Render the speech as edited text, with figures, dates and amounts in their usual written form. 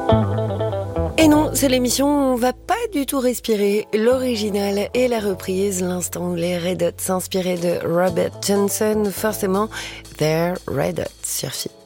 Et non, c'est l'émission où on va pas du tout respirer. L'original et la reprise, l'instant où les Red Hot s'inspiraient de Robert Johnson, forcément, They're Red Hot sur FIP.